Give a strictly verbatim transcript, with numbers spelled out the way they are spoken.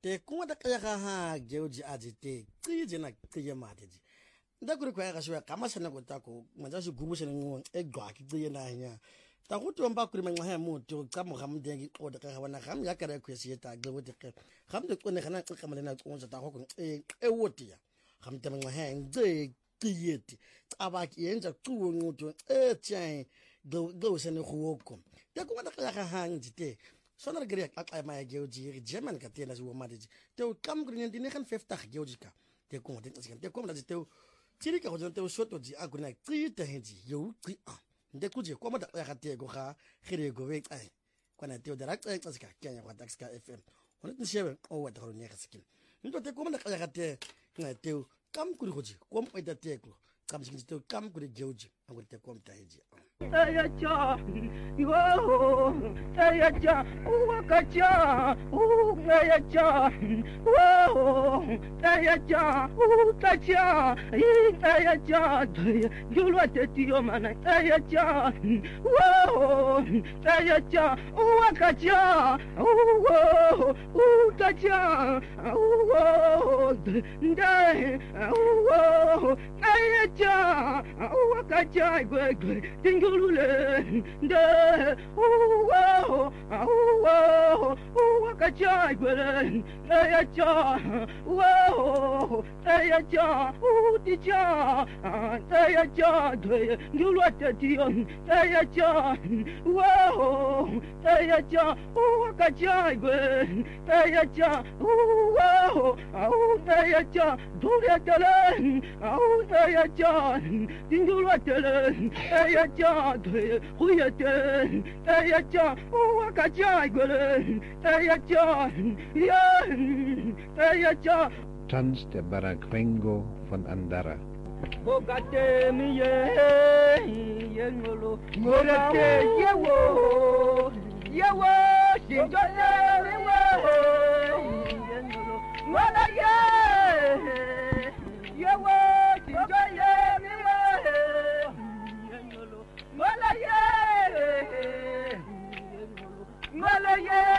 te kuma da kaya ha geoji ajite tije na tije mateji nda kuri kwa ga shwa kama sana ko tako manja shi gubu shi ngo egwa ki tije na nya ta go tomba kuri manga ha moto ka mo ga mdengi o da ga wana ga ya kare kwesi eta gbe wote ke ga mde ko ne kana ka malena ko nza ta go ko e e wote ya ga mde manga ha nze tiyeti abaki yenza tuwo ngoto e tjai do do se ne go ko te kuma da kaya ha njite sonar gari akay ma geoji German ka tena zo madiji te kam grinen di nekan fifty geoji ka te ko te te ko na te tiri ka go te soto ji aguna tri te henji yo tri a nde kuje ko ma da ka te go ga gire go we ai kwana te da rakta ka ska kenya kwa taxka fm hono te shebe o wa da ne ka skin ndo te ko ma da ka te na te kam kuri goji ko ma da te ko kam skin te kam kuri geoji aguna te ko ta henji Ayacha, yo, ayacha, uwakacha, uyacha, wo, ayacha, utacha, ayacha, yulwate tiyo mana, ayacha, wo, ayacha, uwakacha, wo, utacha, wo, ndai, wo, ayacha, uwakacha, gwe gwe, Lule, the oh, oh, oh, Kachai, Ayacha, whoa, Ayacha, oh, Tija, Ayacha, you what the Dion, Ayacha, whoa, Ayacha, oh, Kachai, Ayacha, oh, oh, Ayacha, do that alone, oh, Ayacha, you what the Ayacha. Huyate, Ayacha, Wakacha, Ayacha, Ayacha. Tanz der Baragwengo von Andara. Bogate mi ye, yengolo, Bogate yewo, yewo, singole yewo, yengolo, Mola ye, yewo, singole yewo. Malaye, Malaye,